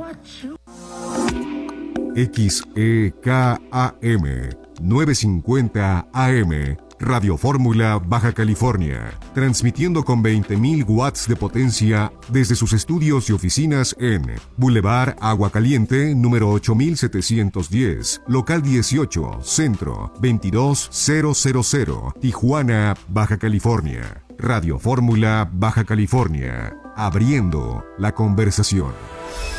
XEKAM 950 AM, Radio Fórmula, Baja California, transmitiendo con 20.000 watts de potencia desde sus estudios y oficinas en Boulevard Agua Caliente, número 8710, local 18, centro 22000, Tijuana, Baja California. Radio Fórmula, Baja California, abriendo la conversación.